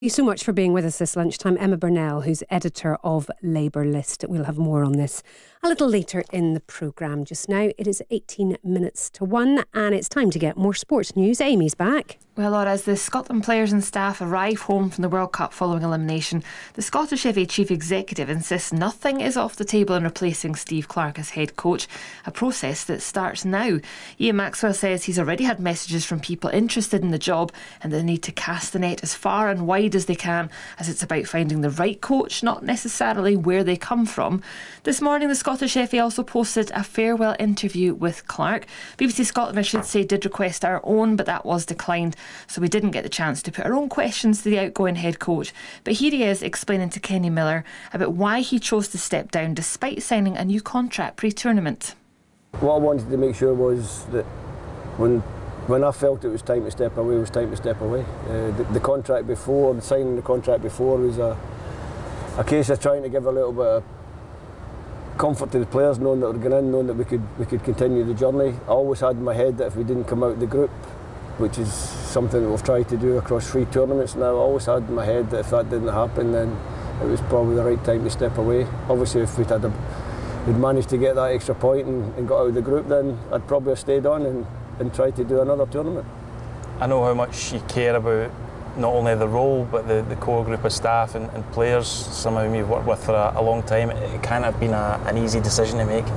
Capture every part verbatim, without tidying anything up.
Thank you so much for being with us this lunchtime. Emma Burnell, who's editor of Labour List. We'll have more on this a little later in the programme. Just now, it is eighteen minutes to one, and it's time to get more sports news. Amy's back. Well, Laura, as the Scotland players and staff arrive home from the World Cup following elimination, the Scottish F A Chief Executive insists nothing is off the table in replacing Steve Clarke as head coach, a process that starts now. Ian Maxwell says he's already had messages from people interested in the job and they need to cast the net as far and wide as they can, as it's about finding the right coach, not necessarily where they come from. This morning, the Scottish F A also posted a farewell interview with Clarke. B B C Scotland, I should say, did request our own, but that was declined, so we didn't get the chance to put our own questions to the outgoing head coach. But here he is explaining to Kenny Miller about why he chose to step down despite signing a new contract pre-tournament. What I wanted to make sure was that when when I felt it was time to step away, it was time to step away. Uh, the, the contract before, signing the contract before was a, a case of trying to give a little bit of comfort to the players, knowing that we're going in, knowing that we could we could continue the journey. I always had in my head that if we didn't come out of the group, which is something that we've tried to do across three tournaments now, I always had in my head that if that didn't happen, then it was probably the right time to step away. Obviously, if we'd had a, we'd managed to get that extra point and, and got out of the group, then I'd probably have stayed on and, and tried to do another tournament. I know how much you care about not only the role, but the, the core group of staff and, and players, some of whom you've worked with for a, a long time. It can't have been a, an easy decision to make.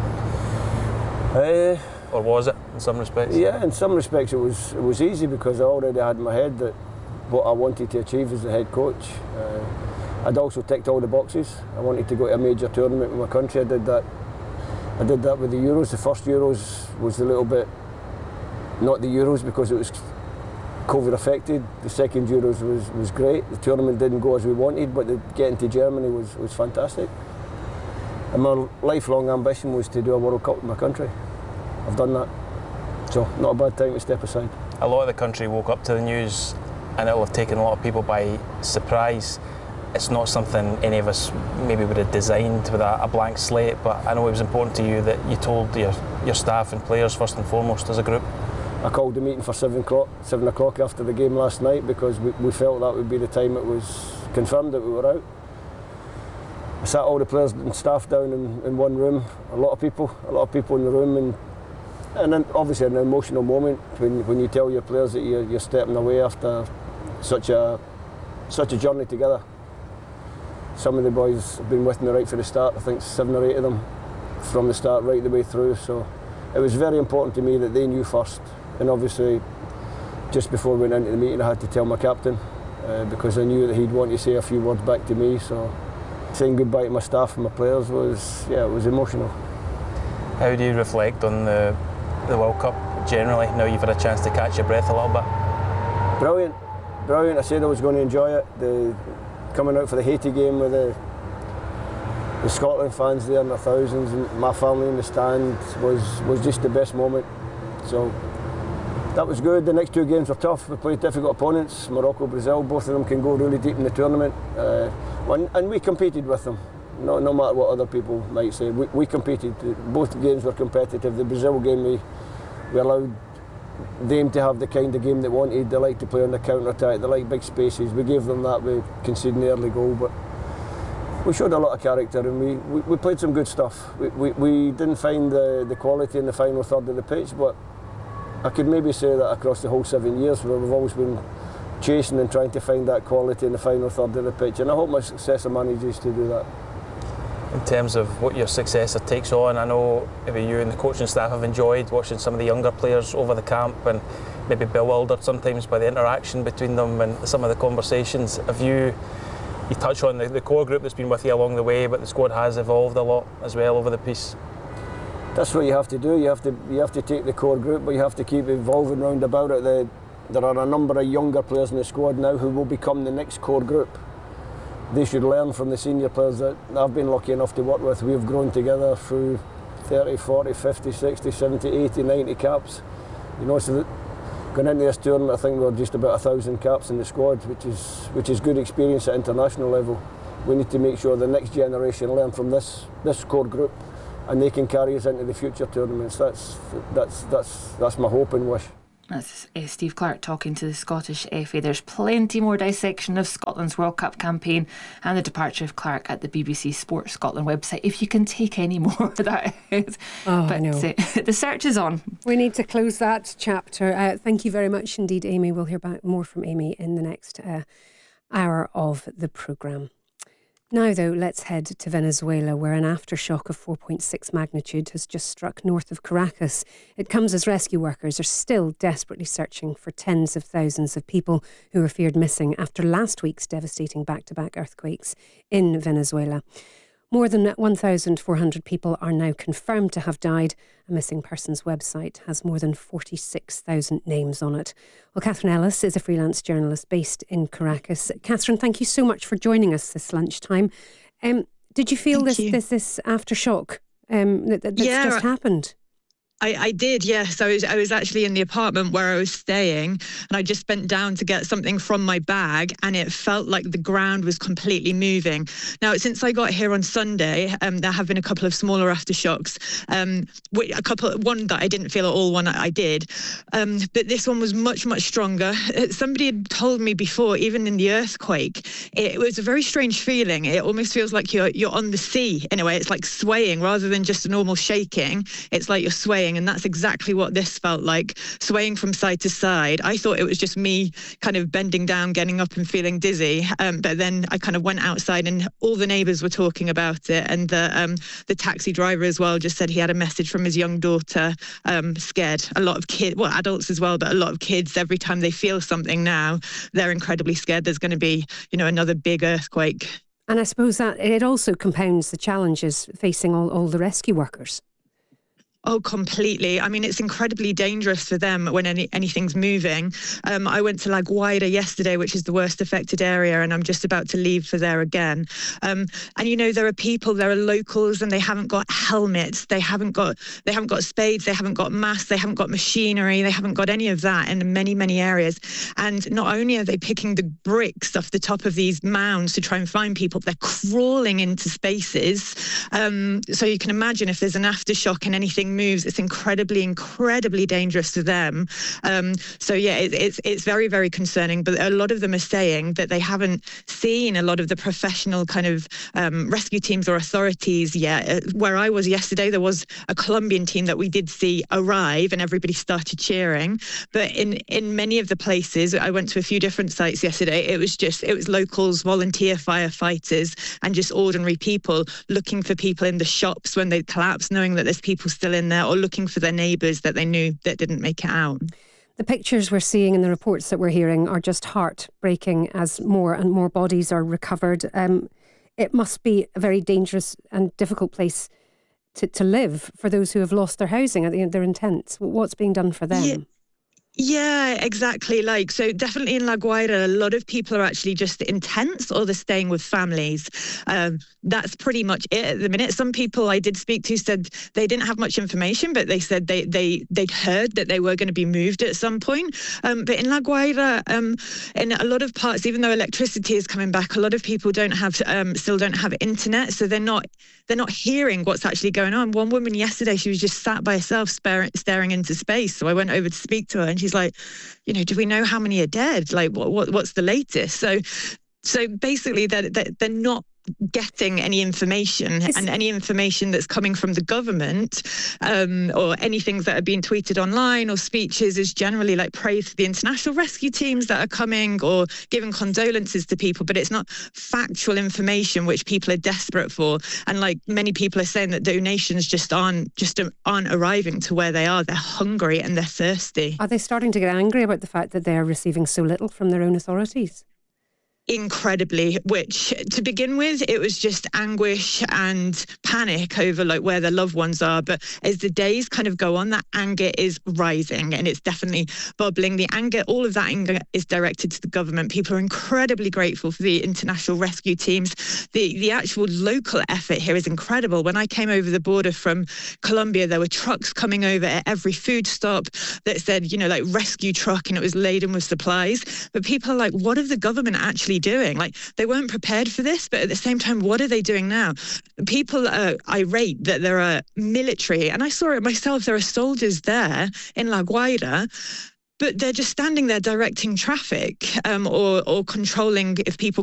Uh, Or was it, in some respects? Yeah, in some respects it was it was easy because I already had in my head that what I wanted to achieve as the head coach. Uh, I'd also ticked all the boxes. I wanted to go to a major tournament with my country. I did that. I did that with the Euros. The first Euros was a little bit not the Euros because it was COVID affected. The second Euros was, was great. The tournament didn't go as we wanted, but the, getting to Germany was, was fantastic. And my lifelong ambition was to do a World Cup with my country. I've done that, so not a bad time to step aside. A lot of the country woke up to the news and it'll have taken a lot of people by surprise. It's not something any of us maybe would have designed with a, a blank slate, but I know it was important to you that you told your, your staff and players first and foremost as a group. I called the meeting for seven o'clock, seven o'clock after the game last night because we, we felt that would be the time it was confirmed that we were out. I sat all the players and staff down in, in one room, a lot of people, a lot of people in the room, and And then obviously an emotional moment when, when you tell your players that you're, you're stepping away after such a such a journey together. Some of the boys have been with me right from the start, I think seven or eight of them, from the start right the way through. So it was very important to me that they knew first. And obviously just before we went into the meeting I had to tell my captain uh, because I knew that he'd want to say a few words back to me. So saying goodbye to my staff and my players was, yeah, it was emotional. How do you reflect on the the World Cup generally, now you've had a chance to catch your breath a little bit? Brilliant, brilliant. I said I was going to enjoy it. The coming out for the Haiti game with the, the Scotland fans there in their thousands and my family in the stand was, was just the best moment. So that was good. The next two games were tough. We played difficult opponents, Morocco, Brazil. Both of them can go really deep in the tournament. Uh, and, and we competed with them. No, no matter what other people might say, we, we competed. Both games were competitive. The Brazil game, we, we allowed them to have the kind of game they wanted. They like to play on the counter-attack. They like big spaces. We gave them that. We conceded an early goal, but we showed a lot of character and we, we, we played some good stuff. We, we, we didn't find the, the quality in the final third of the pitch, but I could maybe say that across the whole seven years where we've always been chasing and trying to find that quality in the final third of the pitch, and I hope my successor manages to do that. In terms of what your successor takes on, I know maybe you and the coaching staff have enjoyed watching some of the younger players over the camp and maybe bewildered sometimes by the interaction between them and some of the conversations. Have you, you touch on the, the core group that's been with you along the way, but the squad has evolved a lot as well over the piece. That's what you have to do. You have to you have to take the core group, but you have to keep evolving round about it. The, there are a number of younger players in the squad now who will become the next core group. They should learn from the senior players that I've been lucky enough to work with. We've grown together through thirty, forty, fifty, sixty, seventy, eighty, ninety caps. You know, so that going into this tournament, I think we're just about a thousand caps in the squad, which is which is good experience at international level. We need to make sure the next generation learn from this this core group, and they can carry us into the future tournaments. That's that's that's that's my hope and wish. That's uh, Steve Clarke talking to the Scottish F A. There's plenty more dissection of Scotland's World Cup campaign and the departure of Clarke at the B B C Sport Scotland website, if you can take any more, that is. Oh, but I know. Uh, the search is on. We need to close that chapter. Uh, thank you very much indeed, Amy. We'll hear back more from Amy in the next uh, hour of the programme. Now, though, let's head to Venezuela, where an aftershock of four point six magnitude has just struck north of Caracas. It comes as rescue workers are still desperately searching for tens of thousands of people who are feared missing after last week's devastating back-to-back earthquakes in Venezuela. More than one thousand four hundred people are now confirmed to have died. A missing persons website has more than forty-six thousand names on it. Well, Catherine Ellis is a freelance journalist based in Caracas. Catherine, thank you so much for joining us this lunchtime. Um, did you feel Thank this, you. this this aftershock um, that, that's Yeah, just happened? I, I did, yes. I was I was actually in the apartment where I was staying, and I just bent down to get something from my bag, and it felt like the ground was completely moving. Now, since I got here on Sunday, um, there have been a couple of smaller aftershocks. Um, a couple, one that I didn't feel at all, one I did, um, but this one was much much stronger. Somebody had told me before, even in the earthquake, it was a very strange feeling. It almost feels like you're you're on the sea in a way. It's like swaying rather than just a normal shaking. It's like you're swaying. And that's exactly what this felt like, swaying from side to side. I thought it was just me kind of bending down, getting up and feeling dizzy. Um, but then I kind of went outside and all the neighbours were talking about it. And the, um, the taxi driver as well just said he had a message from his young daughter, um, scared. A lot of kids, well, adults as well, but a lot of kids, every time they feel something now, they're incredibly scared there's going to be, you know, another big earthquake. And I suppose that it also compounds the challenges facing all, all the rescue workers. Oh, completely. I mean, it's incredibly dangerous for them when any, anything's moving. Um, I went to La Guaira yesterday, which is the worst affected area, and I'm just about to leave for there again. Um, and, you know, there are people, there are locals, and they haven't got helmets. They haven't got they haven't got spades. They haven't got masks. They haven't got machinery. They haven't got any of that in many, many areas. And not only are they picking the bricks off the top of these mounds to try and find people, they're crawling into spaces. Um, so you can imagine if there's an aftershock and anything moves, it's incredibly, incredibly dangerous to them. Um, so yeah, it, it's it's very, very concerning. But a lot of them are saying that they haven't seen a lot of the professional kind of um, rescue teams or authorities yet. Where I was yesterday, there was a Colombian team that we did see arrive, and everybody started cheering. But in in many of the places, I went to a few different sites yesterday. It was just it was locals, volunteer firefighters, and just ordinary people looking for people in the shops when they collapsed, knowing that there's people still in there, or looking for their neighbours that they knew that didn't make it out. The pictures we're seeing and the reports that we're hearing are just heartbreaking as more and more bodies are recovered. Um, it must be a very dangerous and difficult place to, to live for those who have lost their housing. They're intense. What's being done for them? Yeah. Yeah, exactly. Like, so definitely in La Guaira, a lot of people are actually just in tents or they're staying with families. Um, that's pretty much it at the minute. Some people I did speak to said they didn't have much information, but they said they, they, they'd heard that they were going to be moved at some point. Um, but in La Guaira, um, in a lot of parts, even though electricity is coming back, a lot of people don't have, um, still don't have internet. So they're not, they're not hearing what's actually going on. One woman yesterday, she was just sat by herself staring into space. So I went over to speak to her and she She's like, you know, do we know how many are dead? Like, what, what what's the latest? So, so basically, they're they're not getting any information, it's, and any information that's coming from the government, um, or anything that are being tweeted online or speeches is generally like praise for the international rescue teams that are coming or giving condolences to people, but it's not factual information which people are desperate for. And like many people are saying that donations just aren't just aren't arriving to where they are. They're hungry and they're thirsty. Are they starting to get angry about the fact that they are receiving so little from their own authorities? Incredibly, which to begin with, it was just anguish and panic over like where their loved ones are. But as the days kind of go on, that anger is rising and it's definitely bubbling. The anger, all of that anger is directed to the government. People are incredibly grateful for the international rescue teams. The the actual local effort here is incredible. When I came over the border from Colombia, there were trucks coming over at every food stop that said, you know, like rescue truck, and it was laden with supplies. But people are like, what have the government actually doing? Like, they weren't prepared for this, but at the same time, what are they doing now? People are irate that there are military, and I saw it myself, there are soldiers there in La Guaira but they're just standing there directing traffic um, or, or controlling if people